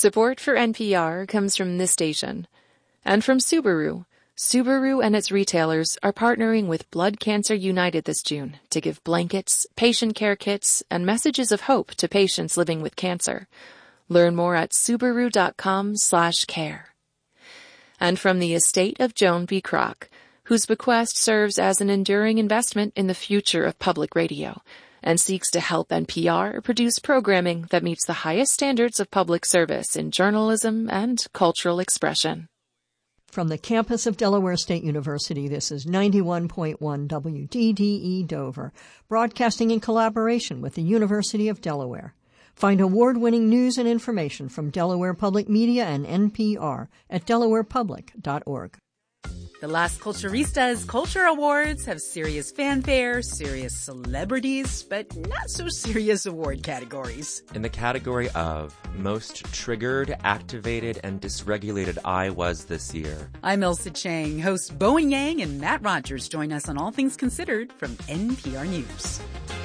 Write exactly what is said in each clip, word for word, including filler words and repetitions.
Support for N P R comes from this station and from Subaru. Subaru and its retailers are partnering with Blood Cancer United this June to give blankets, patient care kits, and messages of hope to patients living with cancer. Learn more at Subaru.com slash care. And from the estate of Joan B. Kroc, whose bequest serves as an enduring investment in the future of public radio and seeks to help N P R produce programming that meets the highest standards of public service in journalism and cultural expression. From the campus of Delaware State University, this is ninety-one point one W D D E Dover, broadcasting in collaboration with the University of Delaware. Find award-winning news and information from Delaware Public Media and N P R at delaware public dot org. The Las Culturistas Culture Awards have serious fanfare, serious celebrities, but not so serious award categories. In the category of Most Triggered, Activated, and Dysregulated I Was this year. I'm Elsa Chang. Hosts Bowen Yang and Matt Rogers join us on All Things Considered from N P R News.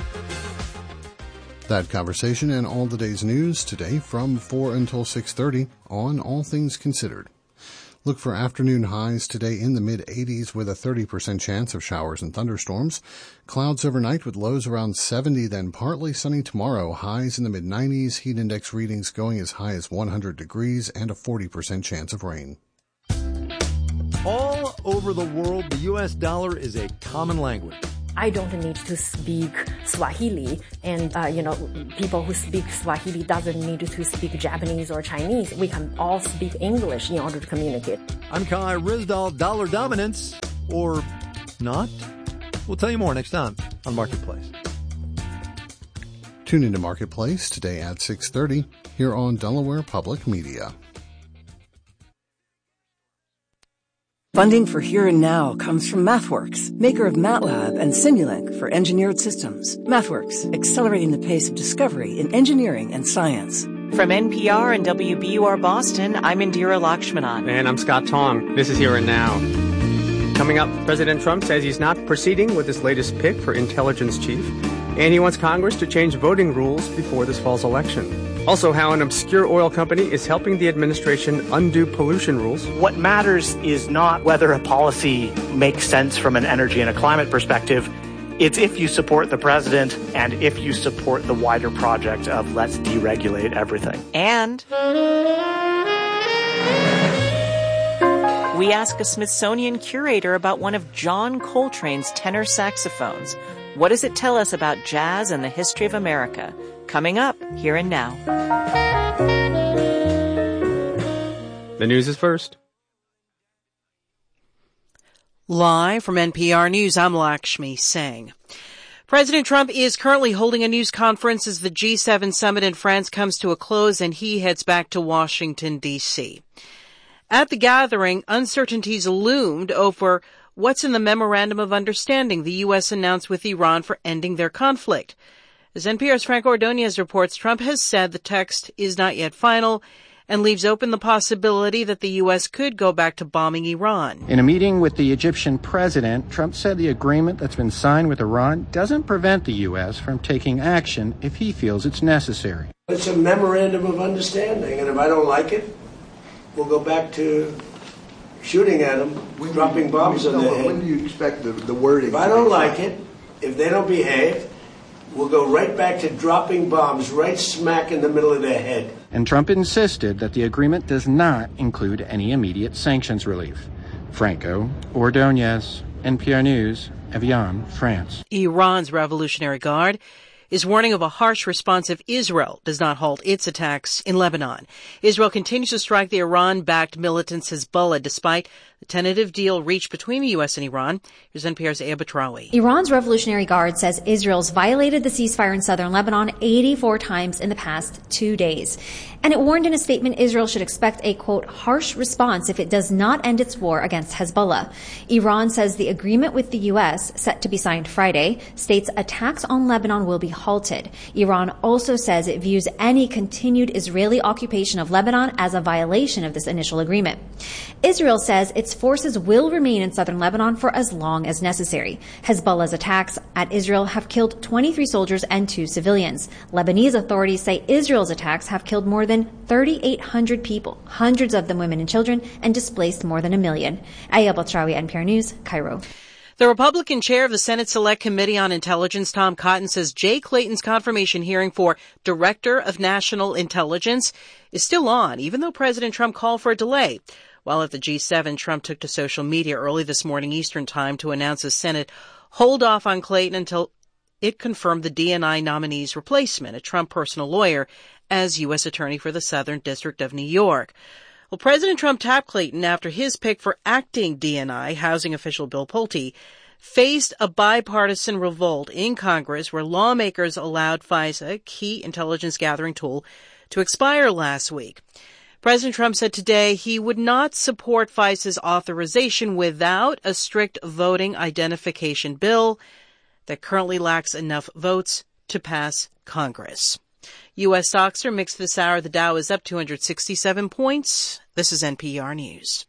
That conversation and all the day's news today from four until six thirty on All Things Considered. Look for afternoon highs today in the mid-eighties with a thirty percent chance of showers and thunderstorms. Clouds overnight with lows around seventy, then partly sunny tomorrow. Highs in the mid-nineties, heat index readings going as high as one hundred degrees and a forty percent chance of rain. All over the world, the U S dollar is a common language. I don't need to speak Swahili, and, uh, you know, people who speak Swahili doesn't need to speak Japanese or Chinese. We can all speak English in order to communicate. I'm Kai Ryssdal. Dollar dominance, or not? We'll tell you more next time on Marketplace. Tune into Marketplace today at six thirty here on Delaware Public Media. Funding for Here and Now comes from MathWorks, maker of MATLAB and Simulink for engineered systems. MathWorks, accelerating the pace of discovery in engineering and science. From N P R and W B U R Boston, I'm Indira Lakshmanan. And I'm Scott Tong. This is Here and Now. Coming up, President Trump says he's not proceeding with his latest pick for intelligence chief, and he wants Congress to change voting rules before this fall's election. Also, how an obscure oil company is helping the administration undo pollution rules. What matters is not whether a policy makes sense from an energy and a climate perspective. It's if you support the president and if you support the wider project of let's deregulate everything. And we ask a Smithsonian curator about one of John Coltrane's tenor saxophones. What does it tell us about jazz and the history of America? Coming up, Here and Now. The news is first. Live from N P R News, I'm Lakshmi Singh. President Trump is currently holding a news conference as the G seven summit in France comes to a close and he heads back to Washington, D C. At the gathering, uncertainties loomed over what's in the Memorandum of Understanding the U S announced with Iran for ending their conflict. As N P R's Frank Ordonez reports, Trump has said the text is not yet final and leaves open the possibility that the U S could go back to bombing Iran. In a meeting with the Egyptian president, Trump said the agreement that's been signed with Iran doesn't prevent the U S from taking action if he feels it's necessary. It's a memorandum of understanding, and if I don't like it, we'll go back to shooting at them, when dropping you, bombs on their head. When do you expect the, the wording? If I don't like it, if they don't behave, we'll go right back to dropping bombs right smack in the middle of their head. And Trump insisted that the agreement does not include any immediate sanctions relief. Franco Ordonez, N P R News, Evian, France. Iran's Revolutionary Guard is warning of a harsh response if Israel does not halt its attacks in Lebanon. Israel continues to strike the Iran-backed militant Hezbollah despite the tentative deal reached between the U S and Iran. Here's N P R's Aya Batrawi. Iran's Revolutionary Guard says Israel's violated the ceasefire in southern Lebanon eighty-four times in the past two days. And it warned in a statement Israel should expect a, quote, harsh response if it does not end its war against Hezbollah. Iran says the agreement with the U S, set to be signed Friday, states attacks on Lebanon will be halted. Iran also says it views any continued Israeli occupation of Lebanon as a violation of this initial agreement. Israel says its forces will remain in southern Lebanon for as long as necessary. Hezbollah's attacks at Israel have killed twenty-three soldiers and two civilians. Lebanese authorities say Israel's attacks have killed more than thirty-eight hundred people, hundreds of them women and children, and displaced more than a million. Aya Batrawi, N P R News, Cairo. The Republican chair of the Senate Select Committee on Intelligence, Tom Cotton, says Jay Clayton's confirmation hearing for Director of National Intelligence is still on, even though President Trump called for a delay. While at the G seven, Trump took to social media early this morning Eastern Time to announce the Senate hold off on Clayton until it confirmed the D N I nominee's replacement, a Trump personal lawyer, as U S Attorney for the Southern District of New York. Well, President Trump tapped Clayton after his pick for acting D N I, housing official Bill Pulte, faced a bipartisan revolt in Congress where lawmakers allowed FISA, a key intelligence gathering tool, to expire last week. President Trump said today he would not support FISA's authorization without a strict voting identification bill that currently lacks enough votes to pass Congress. U S stocks are mixed this hour. The Dow is up two hundred sixty-seven points. This is N P R News.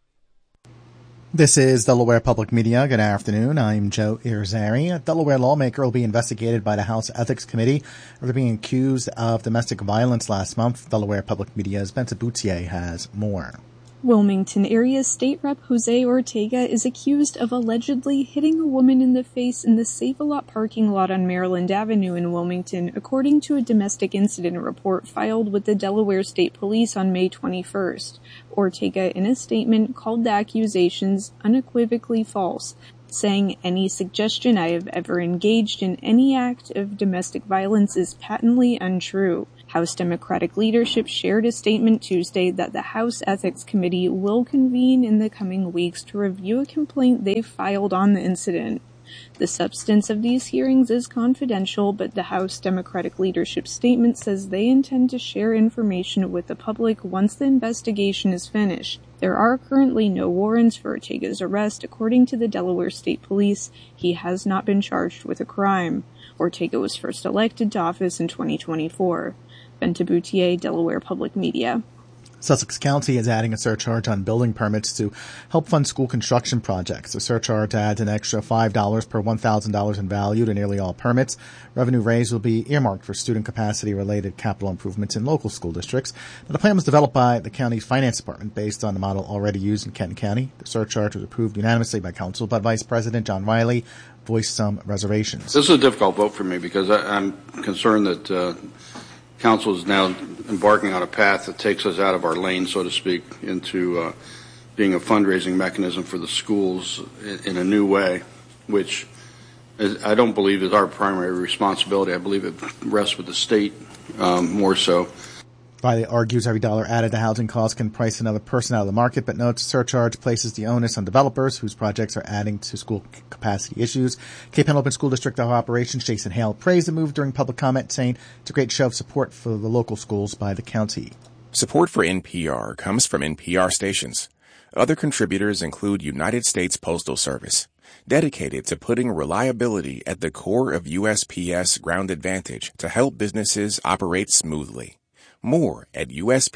This is Delaware Public Media. Good afternoon. I'm Joe Irizarry. A Delaware lawmaker will be investigated by the House Ethics Committee after being accused of domestic violence last month. Delaware Public Media's Benta Boutier has more. Wilmington area State Rep Jose Ortega is accused of allegedly hitting a woman in the face in the Save-A-Lot parking lot on Maryland Avenue in Wilmington, according to a domestic incident report filed with the Delaware State Police on May twenty-first. Ortega, in a statement, called the accusations unequivocally false, saying any suggestion I have ever engaged in any act of domestic violence is patently untrue. House Democratic leadership shared a statement Tuesday that the House Ethics Committee will convene in the coming weeks to review a complaint they filed on the incident. The substance of these hearings is confidential, but the House Democratic leadership statement says they intend to share information with the public once the investigation is finished. There are currently no warrants for Ortega's arrest. According to the Delaware State Police, he has not been charged with a crime. Ortega was first elected to office in twenty twenty-four. Benta Boutier, Delaware Public Media. Sussex County is adding a surcharge on building permits to help fund school construction projects. The surcharge adds an extra five dollars per one thousand dollars in value to nearly all permits. Revenue raised will be earmarked for student capacity-related capital improvements in local school districts. Now, the plan was developed by the county's finance department based on the model already used in Kenton County. The surcharge was approved unanimously by council, but Vice President John Riley voiced some reservations. This is a difficult vote for me because I, I'm concerned that uh, Council is now embarking on a path that takes us out of our lane, so to speak, into uh, being a fundraising mechanism for the schools in, in a new way, which is, I don't believe is our primary responsibility. I believe it rests with the state um, more so. Riley argues every dollar added to housing costs can price another person out of the market, but notes surcharge places the onus on developers whose projects are adding to school capacity issues. Cape Henlopen Open School District of Operations Jason Hale praised the move during public comment, saying it's a great show of support for the local schools by the county. Support for N P R comes from N P R stations. Other contributors include United States Postal Service, dedicated to putting reliability at the core of U S P S Ground Advantage to help businesses operate smoothly. More at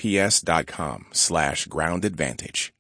usps.com slash ground advantage.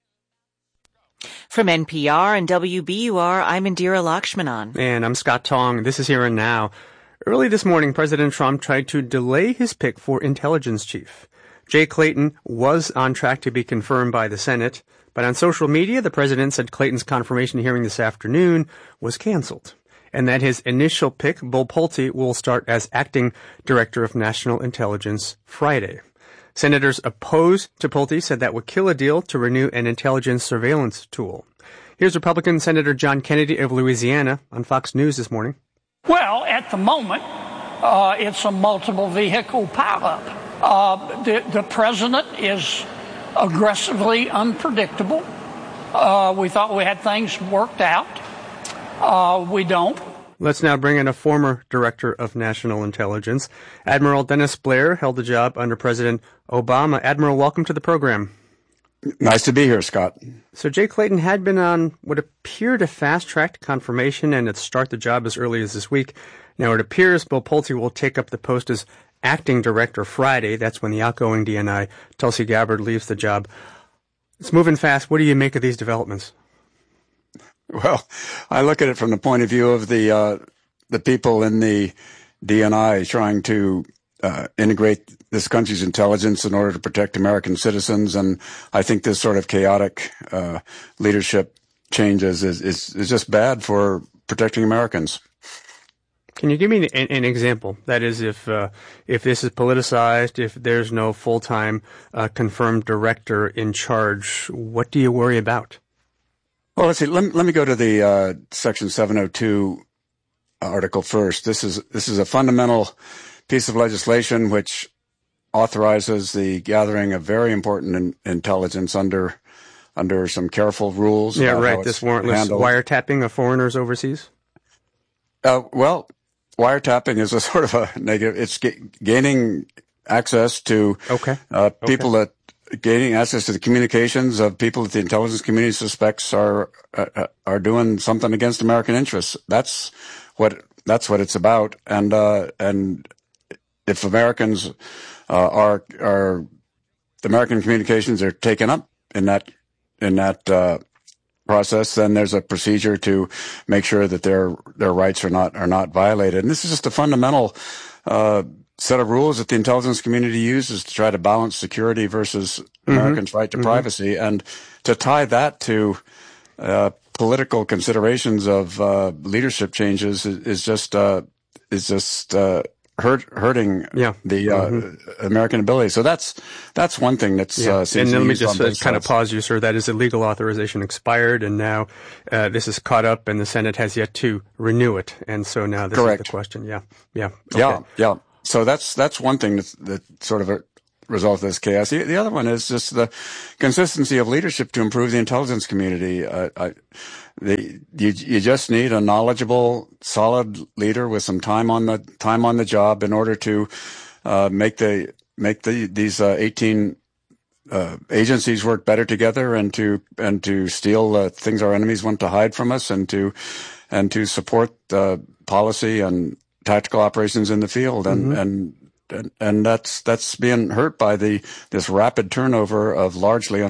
From N P R and W B U R, I'm Indira Lakshmanan. And I'm Scott Tong. This is Here and Now. Early this morning, President Trump tried to delay his pick for intelligence chief. Jay Clayton was on track to be confirmed by the Senate, but on social media, the president said Clayton's confirmation hearing this afternoon was canceled, and that his initial pick, Bill Pulte, will start as acting director of national intelligence Friday. Senators opposed to Pulte said that would kill a deal to renew an intelligence surveillance tool. Here's Republican Senator John Kennedy of Louisiana on Fox News this morning. Well, at the moment, uh, it's a multiple vehicle pileup. Uh, the, the president is aggressively unpredictable. Uh, we thought we had things worked out. Uh, we don't. Let's now bring in a former director of national intelligence. Admiral Dennis Blair held the job under President Obama. Admiral, welcome to the program. Nice to be here, Scott. So Jay Clayton had been on what appeared to fast-track confirmation and to start the job as early as this week. Now it appears Bill Pulte will take up the post as acting director Friday. That's when the outgoing D N I, Tulsi Gabbard, leaves the job. It's moving fast. What do you make of these developments? Well, I look at it from the point of view of the uh, the people in the D N I trying to uh, integrate this country's intelligence in order to protect American citizens, and I think this sort of chaotic uh, leadership changes is, is is just bad for protecting Americans. Can you give me an, an example? That is, if uh, if this is politicized, if there's no full-time uh, confirmed director in charge, what do you worry about? Well, let's see. Let, let me go to the uh, Section seven oh two article first. This is this is a fundamental piece of legislation which authorizes the gathering of very important in, intelligence under under some careful rules. Yeah, right. This warrantless handled. wiretapping of foreigners overseas. Uh, well, wiretapping is a sort of a negative. It's ga- gaining access to okay. uh, people okay. that gaining access to the communications of people that the intelligence community suspects are uh, are doing something against American interests. That's what that's what it's about. And uh, and if Americans uh, are are the American communications are taken up in that in that. Uh, process, then there's a procedure to make sure that their their rights are not are not violated. And this is just a fundamental uh, set of rules that the intelligence community uses to try to balance security versus mm-hmm. Americans' right to mm-hmm. privacy, and to tie that to uh, political considerations of uh, leadership changes is, is just uh, is just. Uh, Hurt, hurting yeah. the uh, mm-hmm. American ability. So that's that's one thing that's yeah. uh, seems and to let me just uh, kind of pause you, sir. That is, illegal authorization expired, and now uh, this is caught up, and the Senate has yet to renew it. And so now this Correct. is the question. Yeah, yeah, okay. yeah, yeah. So that's that's one thing that that sort of a result of this chaos. The, the other one is just the consistency of leadership to improve the intelligence community. Uh, I, The, you, you just need a knowledgeable, solid leader with some time on the time on the job in order to uh, make the make the these uh, eighteen uh, agencies work better together, and to and to steal uh, things our enemies want to hide from us, and to and to support uh, policy and tactical operations in the field, and mm-hmm. and. And, and that's that's being hurt by the this rapid turnover of largely